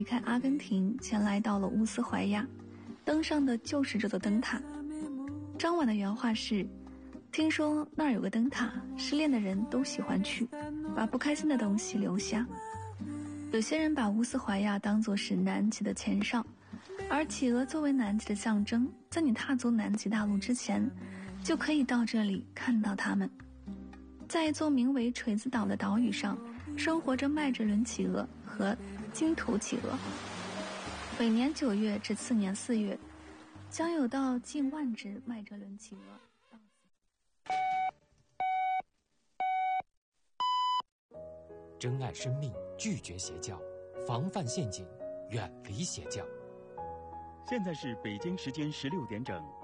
离开阿根廷，前来到了乌斯怀亚，登上的就是这座灯塔。张婉的原话是：听说那儿有个灯塔，失恋的人都喜欢去，把不开心的东西留下。有些人把乌斯怀亚当作是南极的前哨，而企鹅作为南极的象征，在你踏足南极大陆之前，就可以到这里看到它们。在一座名为锤子岛的岛屿上，生活着麦哲伦企鹅和金图企鹅。每年9月至次年4月，将有到近万只麦哲伦企鹅到此。 珍爱生命，拒绝邪教，防范陷阱，远离邪教。 现在是北京时间16点整。